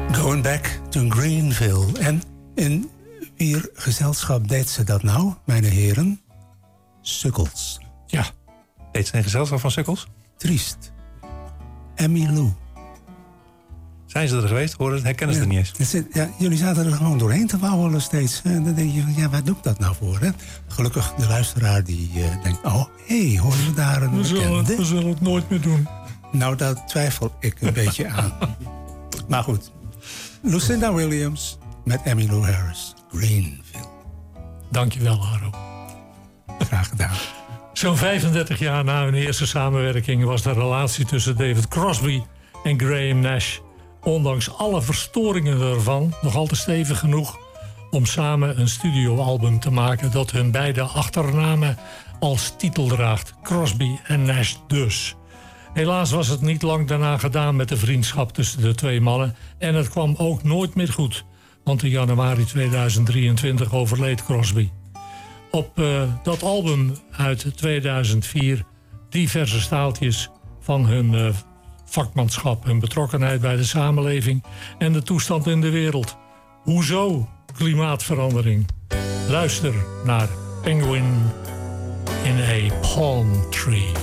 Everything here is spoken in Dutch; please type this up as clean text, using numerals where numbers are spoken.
Going Back to Greenville. En in wier gezelschap deed ze dat nou, mijn heren? Sukkels. Ja, deed ze een gezelschap van Sukkels? Triest. Emmylou. Zijn ze er geweest? Herkennen ze er niet eens? Ja, jullie zaten er gewoon doorheen te wauwelen steeds. En dan denk je van, ja, waar doe ik dat nou voor? Hè? Gelukkig de luisteraar die denkt... oh, hé, horen we daar een bekende? We zullen het nooit meer doen. Nou, daar twijfel ik een beetje aan. Maar goed. Lucinda Williams met Emmylou Harris. Greenville. Dankjewel, Haro. Graag gedaan. Zo'n 35 jaar na hun eerste samenwerking... was de relatie tussen David Crosby en Graham Nash... ondanks alle verstoringen ervan nog altijd stevig genoeg... om samen een studioalbum te maken... dat hun beide achternamen als titel draagt. Crosby en Nash dus. Helaas was het niet lang daarna gedaan met de vriendschap tussen de twee mannen... en het kwam ook nooit meer goed... want in januari 2023 overleed Crosby. Op dat album uit 2004 diverse staaltjes van hun vakmanschap... hun betrokkenheid bij de samenleving en de toestand in de wereld. Hoezo klimaatverandering? Luister naar Penguin in a Palm Tree.